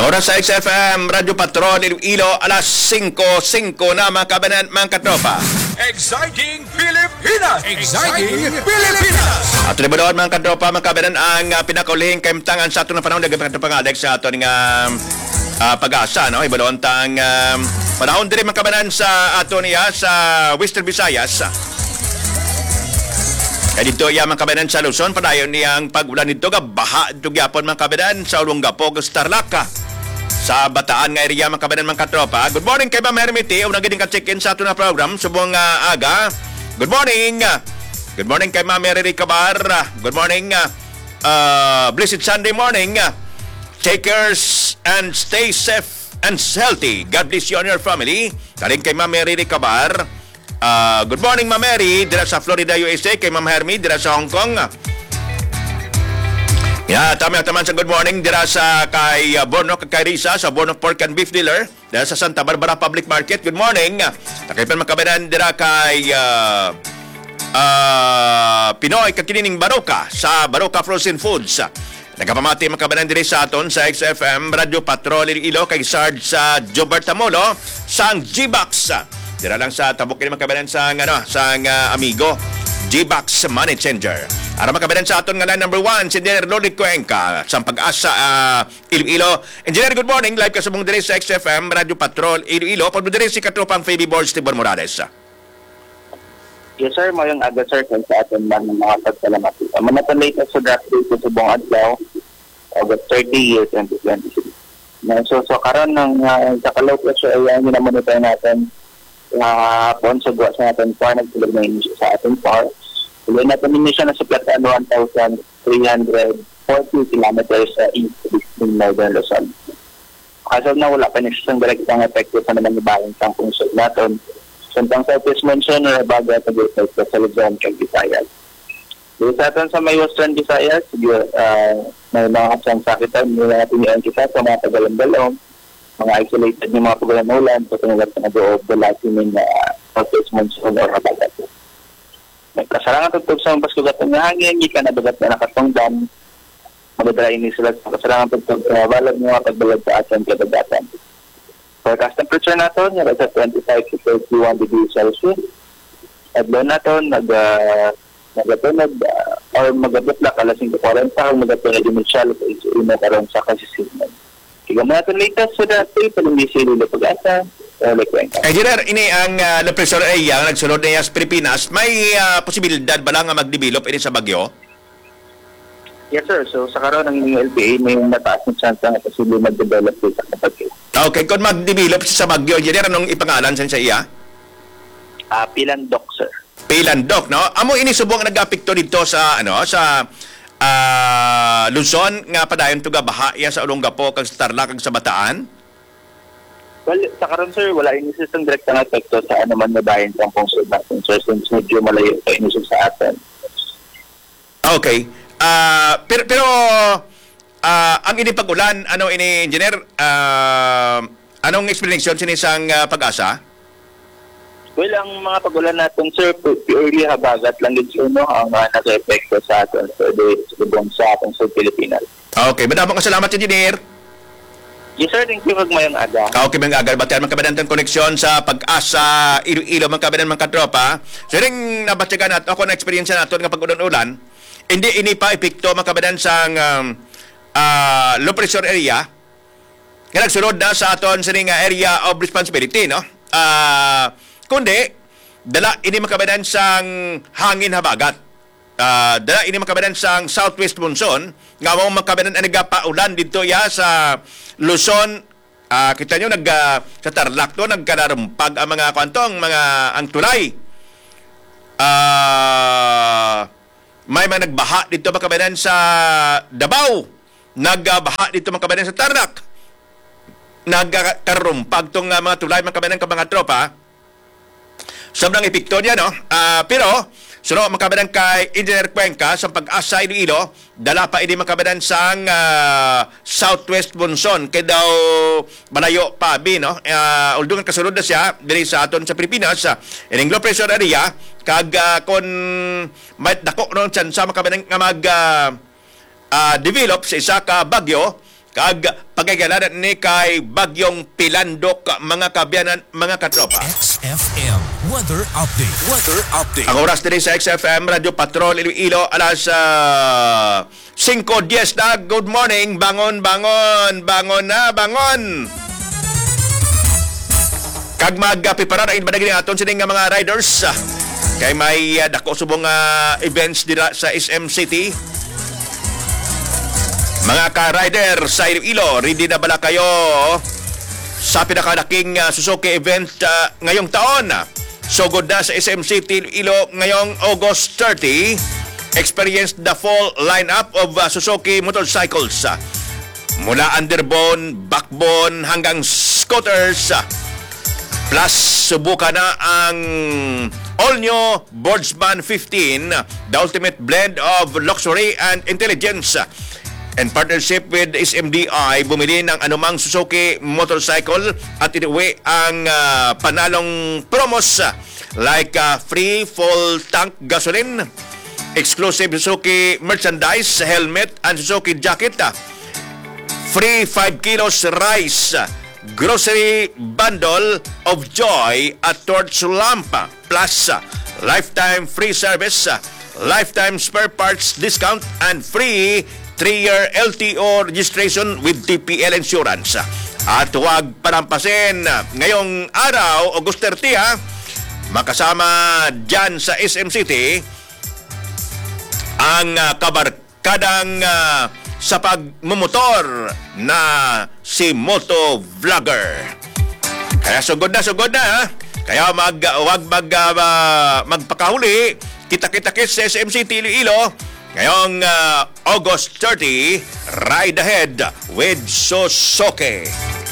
Oras sa XFM, Radyo Patrol, Iloilo, alas 5:05 na mga kabanan, mga katropa. Exciting Pilipinas! Exciting Pilipinas! At libudoon mga katropa, mga kabanan, ang pinakaulihing kaimtangan sa ato ng panahon, mga katropa nga, sa ato ng pag-asa, no? Ibadoon tang panahon din mga kabanan sa ato niya sa Western Visayas. Kaya dito mga kabanan sa Luzon, padayon niyang pag-ulan dito, baha dito gyapon mga kabanan sa Olongapo, Tarlac. Sa Bataan nga area mga kabanan mga katropa. Good morning kay Ma'am Hermity. Unang gining ka-check-in sa ato na program. Subong aga. Good morning. Good morning kay Ma'am Mary Cabar. Good morning. Blessed Sunday morning. Takers and stay safe and healthy. God bless you and your family. Kaling kay Ma'am Mary Cabar. Good morning Ma'am Mary. Dira sa Florida, USA. Kay Ma'am Hermy. Dira sa Hong Kong. Tama sa good morning dira sa kay Borno, kay Risa sa Borno Pork and Beef Dealer dira sa Santa Barbara Public Market. Good morning. Takaypan makabanan dira kay Pinoy kakinining Baroka sa Baroka Frozen Foods. Nagapamati makabanan diri sa aton sa XFM Radio Patrol Iloilo kay Sarge sa Jobert Tamolo sang G-Box. Dira lang sa tabok kini makabanan sang amigo G-Box Money Changer. Ara makabanan sa aton nga line number 1, si Engineer Loli Cuenca sa Pag-asa Iloilo. Engineer, good morning. Live ka sa mong diri sa XFM Radio Patrol Iloilo. Pagmo diri si katropang Feby Board Stephen Morales. Yes sir, mayong aga sir kung sa aton man mga pagsalamat. Manatan latest sa draft date sa buong adlaw, August 30 year 2026. So karon ng kakalaw ko siya ay minamonitoy natin hapon sa buwa sa ating par, nagtuloy na inisyo sa ating par. Tuloy natin inisyo na sa platan 1,340 kilometers sa east ng Northern Luzon. Kaso na wala pa nisyo sa direktang epekto sa naman ibayang sang pungsod natin. Suntang Southeast Monsoon na baga sa Gilbert sa Luzon kay Visayas. Dito sa atin sa may Western Visayas, may mga kasyang sakitan, may natin yan kita sa mga tagalang-dalong, mga isolated ng mga paglamulan sa tinagat na doob wala sining Southeast Monsoon or habagat. May kasarangan tutog sa mga paskugatan ng hangin, hindi ka nabagat na nakatungdan, magdadala ini sila sa kasarangan tutog sa balag mga pagbalag sa ating kabagatan. Forecast temperature natin, yung sa 25 to 31 degrees Celsius. At doon natin, magatunod or magabot lang kalasing 40, magatunod yung misyal sa isuuna karoon sa kasisinan. Kaya mo natin latest sa dati, palumbisi nila pag-asa, Engineer, ini ang Lepresor area ang nagsunod niya sa Pilipinas. May posibilidad ba lang mag-develop ini sa Bagyo? Yes sir, so sa karoon ng LPA may mataas na chance na posible mag-develop dito sa Bagyo. Okay, kung mag-develop sa Bagyo, Engineer, anong ipangalan sa iya? Pilandok sir. Pilandok, no? Amo ini subong nag-apekto dito sa Luzon nga padayon tuga baha ya sa Olongapo kag sa Tarlac kag sa Bataan? Well, sa karon sir, wala inisisang direktang epekto sa anuman na bayan sa pungsod natin. So, since medyo malayo sa inisip sa atin. Okay. Pero ang inipag-ulan, Engineer, anong explanation sinisang Pag-asa? Well, ang mga pag-ulan natin, sir, purely habagat lang din no, ang nasa-epekto sa atin sa atong sa Pilipinas. Okay. Madamang kasalamat, Engineer. Yes, sir. Thank you. Magmayang aga. Okay, mga aga. Batihan mga kabanan koneksyon sa Pag-asa Iloilo, mga kabanan, mga katropa. So, rin nabatyagan natin, ako na-experience natin ng pag-ulan-ulan, hindi ini pa epekto mga kabanan sa low pressure area nga nagsunod na sa aton sa area of responsibility, no? Kundi, dala ini mga kabanan sang hangin habagat. Dala ini mga kabanan sang southwest monsoon nga mo mga kabanan ang nagpaulan dito ya sa Luzon. Kita nyo sa Tarlac to nagkararumpag ang mga kwantong ang tulay. May mga nagbaha dito mga kabanan sa Davao, nagbaha dito mga kabanan sa Tarlac, nagkararumpag tong mga tulay mga kabanan ka mga tropa. Sobrang epekto niya, no? Pero suno makabadan kay Engineer Cuenca sa Pag-asa Iloilo, dala pa ini makabadan sang southwest monsoon kay daw malayo pa no. Although kasunod na siya diri sa aton sa Pilipinas, ining low pressure area kag kon may dako ron sa makabadan nga mag develop sa isa ka bagyo kag pagkagalanan ni kay Bagyong Pilandok mga kabyanan, mga katropa. XFM Weather Update. Weather Update. Ang oras din sa XFM Radio Patrol Iloilo alas 5:10 na. Good morning. Bangon, bangon. Bangon na, bangon. Kag magpiparan ang badagin aton sining nga mga riders. Kay may dako subong events dira sa SM City. Mga ka-rider sa Iloilo, ready na bala kayo sa pinakalaking Suzuki event ngayong taon? Sugod na sa SM City Iloilo ngayong August 30. Experience the full lineup of Suzuki motorcycles. Mula underbone, backbone hanggang scooters. Plus, subukan na ang all-new Boardsman 15, the ultimate blend of luxury and intelligence. In partnership with SMDI, bumili ng anumang Suzuki motorcycle at inuwi ang panalong promos like free full tank gasoline, exclusive Suzuki merchandise, helmet and Suzuki jacket, free 5 kilos rice, grocery bundle of joy at torch lamp, plus lifetime free service, lifetime spare parts discount, and free 3-year LTO registration with TPL insurance. At huwag palampasin ngayong araw, August 30, makasama dyan sa SM City ang kabarkadang sa pagmumotor na si Moto Vlogger. Kaya sugod na. Kaya huwag magpakahuli. Kita-kita-kit sa SM City Iloilo ngayong August 30. Ride ahead with Suzuki.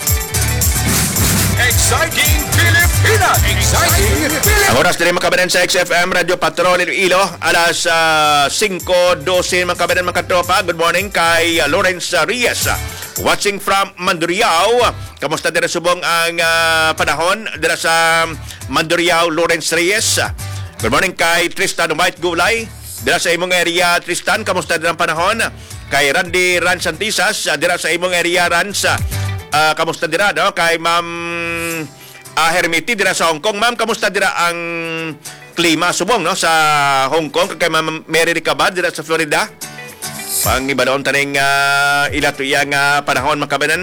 Exciting Pilipinas! Exciting Pilipinas! Ang oras din makabanan sa XFM Radio Patrol Iloilo alas 5:12 makabanan mga katropa. Good morning kay Lawrence Reyes watching from Mandurriao. Kamusta dira subong ang panahon dira sa Mandurriao, Lawrence Reyes? Good morning kay Tristan White Gulay dira sa imong area. Tristan, kamusta dira ang panahon? Kay Randy Santisas dira sa imong area, Rans. Kamusta dira, no? Kay Ma'am Hermiti dira sa Hong Kong. Ma'am, kamusta dira ang klima subong, no, sa Hong Kong? Kay Ma'am Mary Ricabad dira sa Florida. Pang iba doon taning ilato iyang panahon makabanan.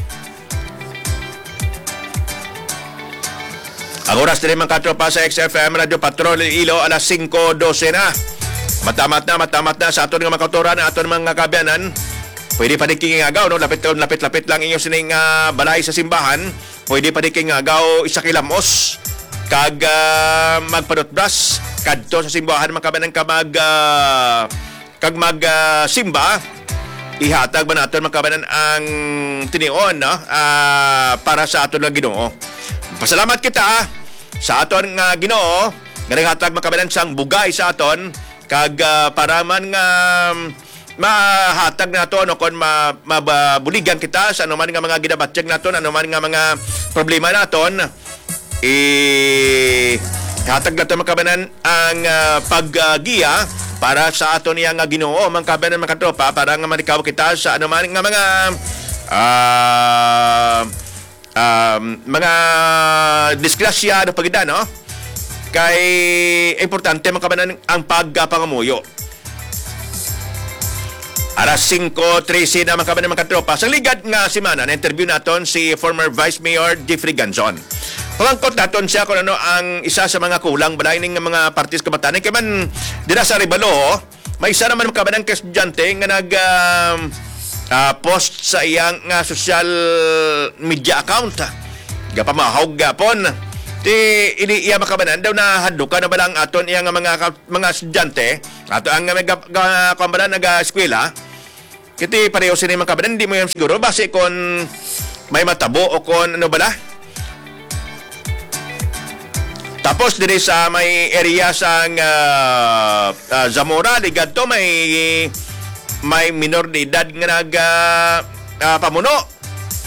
Ang oras din mga katropa sa XFM Radio Patrol Iloilo alas 5:12 na. Matamat na sa aton nga makautoran na aton mga kabyanan. Pwede pa di kingagaw, no? Lapit-lapit lang inyong sining balay sa simbahan. Pwede pa di kingagaw isa kilamos. Kag magpadotbras kadto sa simbahan mga kabyanan kag magsimba. Ihatag ba natin mga kabyanan ang tinion, no? Para sa aton nga Ginoo. Pasalamat kita sa aton nga Ginoo nga naghatag mga kabyanan sang bugay sa aton. Kag para man nga mahatag nato no kon mabuligan kita sa anuman nga mga ginabatyag naton, anuman nga mga problema naton, hatag nato makabanan ang paggiya para sa aton niya nga Ginoo mga kabanan mga katropa, para nga malikaw kita sa anuman nga mga disgrasya no pagida, no? Kay importante makabanan ang pagpangamuyo. Aras 5:13 na makabanan mga katropa. Sa ligad nga semana na interview naton si former Vice Mayor Jeffrey Ganzon. Pangangkot naton siya kung ano ang isa sa mga kulang balay ning mga partis kabatanan. Kaya man dira sa Ribalo, may isa naman makabanan ka estudyante nga nag post sa iyang social media account. Gapamahog gapon. Ini iya makabanan daw na hadlukan na balang aton iya nga mga estudyante ato ang kambalan nag-eskwela. Kiti pareho sini makabanan, hindi mo yan siguro base kon may matabo o kon ano bala. Tapos diri sa may area sang Zamora ligad to may minor de edad nga nag pamuno.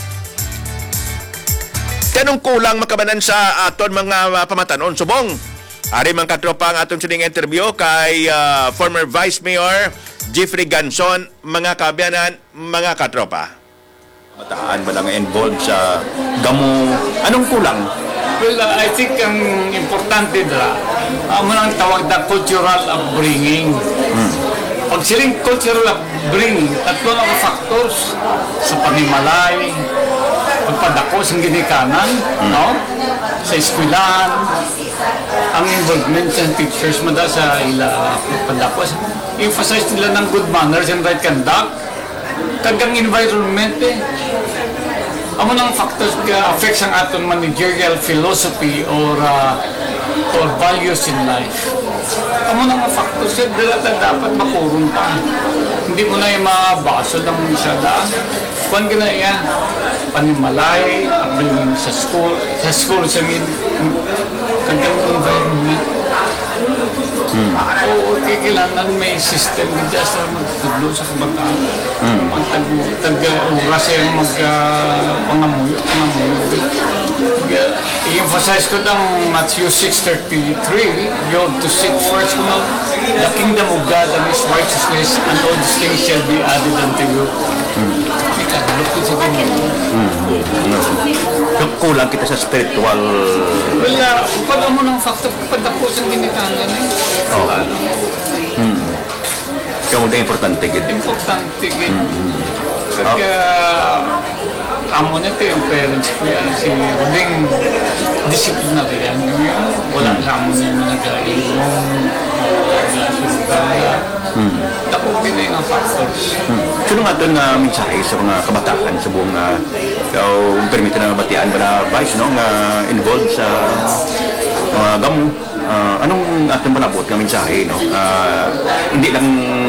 Kanong kulang makabanan sa aton mga pamatanon subong. Ari man katropa ang aton sining interview kay former Vice Mayor Jeffrey Ganzon mga kabyanan, mga katropa. Bataan ba lang involved sa gamo? Anong kulang? Well, I think ang importante dala, mo nang tawag na cultural upbringing. Pag siling cultural upbringing, tatlo na factors sa panimalay, pagpadako sa ginikanan, no? Sa eskwelahan, ang involvement sa teachers mo sa ila pagpadako. Emphasize nila ng good manners and right conduct. Kagang environment amo nang factors ka affects ang aton managerial philosophy or values in life. Amo nang factors ka dapat makurong pa. Hindi mo na yung mabasol ng isa daan. Kung gina yan, panimalay, upbringing sa school sa kagang environment. Oo, kailangan may system ka sa magtudlo sa kabataan. Tag-oras yung pangamuyo. I-emphasize ko ng Matthew 6:33, you have to seek first the kingdom of God and His righteousness, and all these things shall be added unto you. Ikalulok sa ganyan. Kulang kita sa spiritual. Wala, pag mo ng factor, kapag ako sa ginikanan Ikaw na importante gid. importante gid. Kaya amo na ito yung parents ko yan, si Roding disciplinary yan. Wala sa amo na yung nag-iinom, Dako pinay nga factors. Sino nga ito nga mensahe sa mga kabataan sa buong permito na batian ba na vice, no? Nga involved sa mga gamo? Anong ating panabot nga mensahe, no? Hindi lang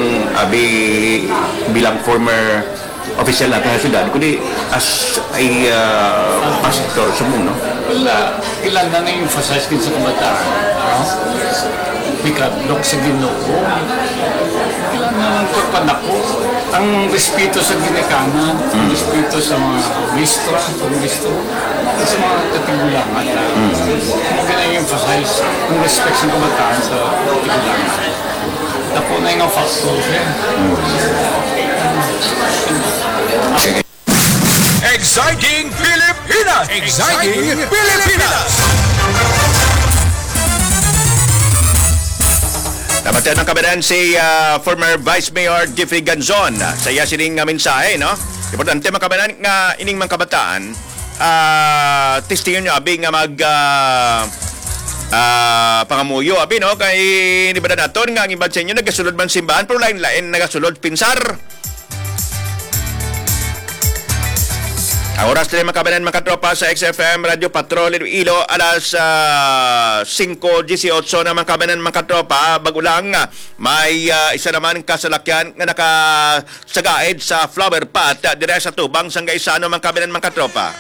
bilang former official natin sa syudad, kundi as a pastor sa buong, no? Wala, kailangan na emphasize din sa kabataan. Bikadlok sa Ginoo. Kailangan pagpanako. Ang respeto sa ginikanan, ang respeto sa mga ministro, sa mga katigulangan. Kaya na-emphasize ang respect sa kabataan sa katigulangan. Tapo na yung factors. Exciting Pilipinas! Exciting Pilipinas! Namatay ng kabataan si former Vice Mayor Jeffrey Ganzon. Sa iya sining mensahe, no? Importante mga kabataan nga ining mga kabataan testingan nyo abi nga mag pangamuyo abi, no? Kay di ba naton nga ang iban sa inyo nagasulod man simbahan pero lain-lain nagasulod pinsar. Ang oras nila makabanan mga katropa sa XFM Radio Patrol Iloilo alas 5:18 na makabanan mga katropa. Bago lang may isa naman kasalakyan nga nakasagaid sa flower pot dire sa tubang Sangaisano makabanan mga katropa.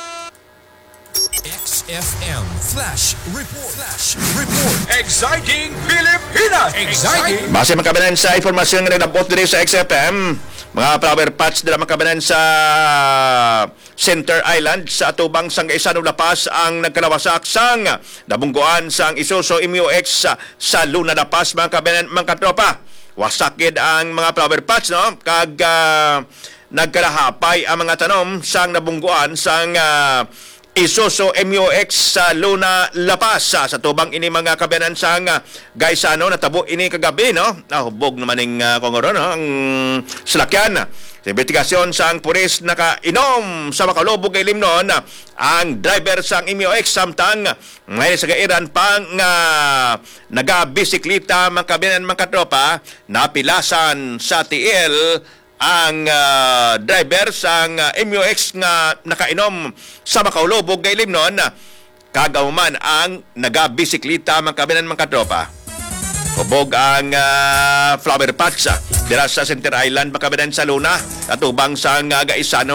XFM Flash Report. Exciting Pilipinas! Exciting! Base makabanan sa informasyon nga nabot dire sa XFM, mga flower pots dila makabanan sa Center Island sa atubang Sangaisano Lapas ang nagkalawasak sang nabungguan sang Isuzu MUX sa Luna Lapas mga kabanan mga katropa. Wasakid ang mga flower pots, no? Kag nagkalahapay ang mga tanom sang nabungguan sang Isuzu MUX sa Luna Lapas sa tubang ini mga kabanan sang Gaisano natabo ini kagabi, no? Nahubog naman ning kongoro, no? Ang salakyan. Sa investigasyon sang pulis nakainom sa makalubog kay Limnon ang driver sang MUX samtang ngayon sa gairan pang nagabisiklita mga kabanan mga katropa napilasan sa TL ang driver sang MUX nga nakainom sa makaulubog kay Limnon kagaman ang nagabisiklita mga kabanan mga katropa. Hubog ang flower pots dira sa Center Island makabanan sa Luna atubang sang Gaisano